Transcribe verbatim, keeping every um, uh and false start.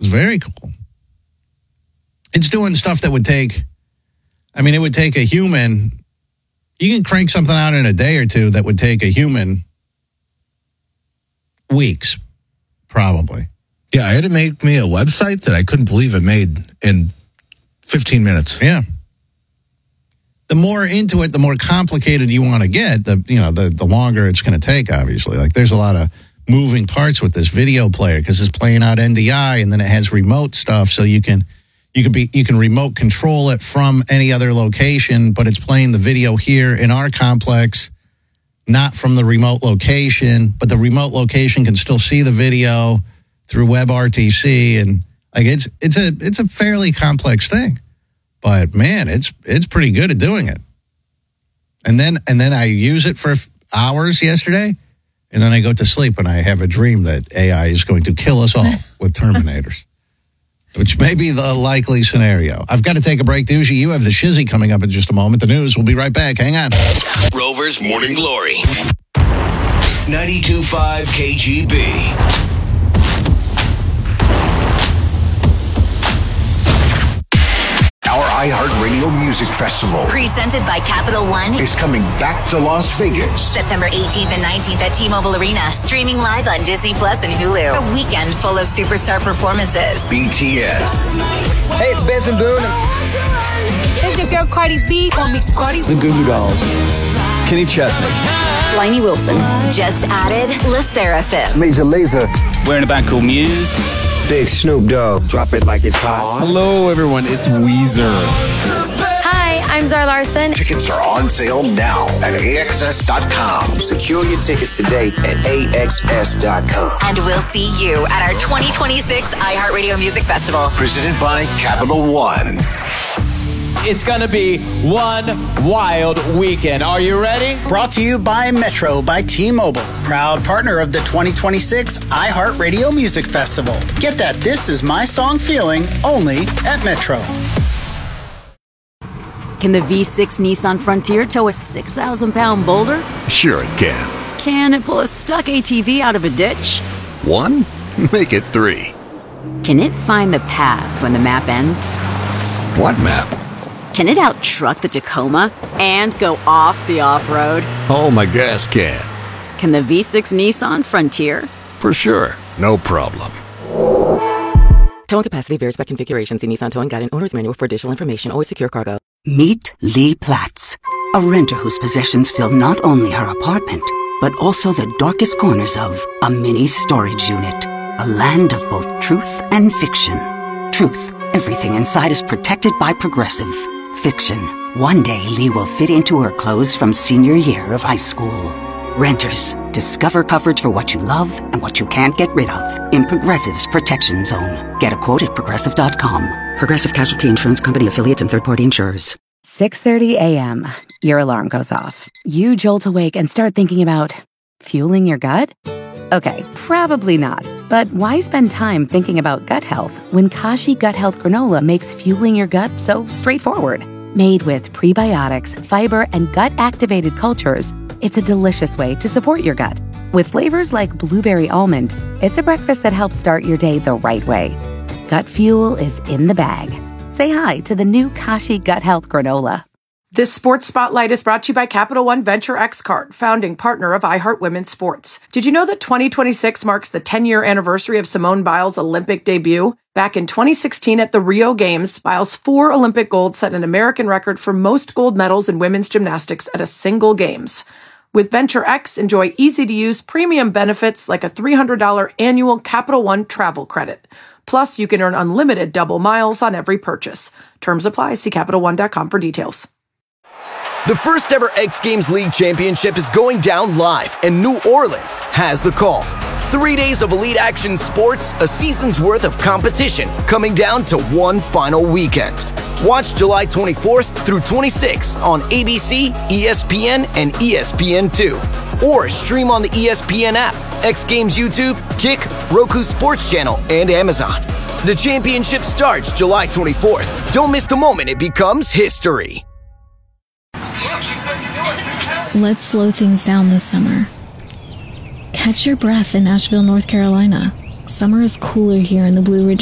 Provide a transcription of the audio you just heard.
very cool. It's doing stuff that would take, I mean, it would take a human. You can crank something out in a day or two that would take a human weeks, probably. Yeah, I had to make me a website that I couldn't believe it made in fifteen minutes. Yeah. The more into it, the more complicated you want to get, the you know, the, the longer it's going to take, obviously. Like, there's a lot of moving parts with this video player because it's playing out N D I and then it has remote stuff, so you can you can be you can remote control it from any other location, but it's playing the video here in our complex, not from the remote location, but the remote location can still see the video through WebRTC, and like it's it's a it's a fairly complex thing. But man, it's it's pretty good at doing it. And then and then I use it for hours yesterday, and then I go to sleep and I have a dream that A I is going to kill us all with Terminators, which may be the likely scenario. I've got to take a break, Doogie. You have the shizzy coming up in just a moment. The news. We'll be right back. Hang on. Rover's Morning Glory. ninety-two point five K G B. Our iHeartRadio Music Festival, presented by Capital One, is coming back to Las Vegas. September eighteenth and nineteenth at T-Mobile Arena. Streaming live on Disney Plus and Hulu. A weekend full of superstar performances. B T S. Hey, it's Benson Boone. It's your girl Cardi B. Call me Cardi. The Goo Goo Dolls. Kenny Chesney. Lainey Wilson. Just added La Seraphim. Major Lazer. We're in a band called Muse. Big Snoop Dogg. Drop it like it's hot. Hello, everyone. It's Weezer. Hi, I'm Zara Larson. Tickets are on sale now at A X S dot com. Secure your tickets today at A X S dot com. And we'll see you at our twenty twenty-six iHeartRadio Music Festival. Presented by Capital One. It's going to be one wild weekend. Are you ready? Brought to you by Metro by T-Mobile, proud partner of the twenty twenty-six iHeartRadio Music Festival. Get that This Is My Song feeling only at Metro. Can the V six Nissan Frontier tow a six thousand pound boulder? Sure it can. Can it pull a stuck A T V out of a ditch? One? Make it three. Can it find the path when the map ends? What map? Can it out-truck the Tacoma and go off the off-road? Oh, my gas can. Can the V six Nissan Frontier? For sure. No problem. Towing capacity varies by configuration. See Nissan Towing Guide and Owner's Manual for additional information. Always secure cargo. Meet Lee Platts, a renter whose possessions fill not only her apartment, but also the darkest corners of a mini storage unit. A land of both truth and fiction. Truth. Everything inside is protected by Progressive. Fiction. One day Lee will fit into her clothes from senior year of high school. Renters. Discover coverage for what you love and what you can't get rid of in Progressive's Protection Zone. Get a quote at Progressive dot com. Progressive Casualty Insurance Company affiliates and third-party insurers. six thirty a.m. Your alarm goes off. You jolt awake and start thinking about fueling your gut? Okay, probably not. But why spend time thinking about gut health when Kashi Gut Health Granola makes fueling your gut so straightforward? Made with prebiotics, fiber, and gut-activated cultures, it's a delicious way to support your gut. With flavors like blueberry almond, it's a breakfast that helps start your day the right way. Gut fuel is in the bag. Say hi to the new Kashi Gut Health Granola. This Sports Spotlight is brought to you by Capital One Venture X Card, founding partner of iHeart Women's Sports. Did you know that twenty twenty-six marks the ten-year anniversary of Simone Biles' Olympic debut? Back in twenty sixteen at the Rio Games, Biles' four Olympic golds set an American record for most gold medals in women's gymnastics at a single Games. With Venture X, enjoy easy-to-use premium benefits like a three hundred dollars annual Capital One travel credit. Plus, you can earn unlimited double miles on every purchase. Terms apply. See Capital One dot com for details. The first ever X Games League Championship is going down live, and New Orleans has the call. Three days of elite action sports, a season's worth of competition, coming down to one final weekend. Watch July twenty-fourth through twenty-sixth on A B C, E S P N, and E S P N two. Or stream on the E S P N app, X Games YouTube, Kick, Roku Sports Channel, and Amazon. The championship starts July twenty-fourth. Don't miss the moment it becomes history. Let's slow things down this summer. Catch your breath in Asheville, North Carolina. Summer is cooler here in the Blue Ridge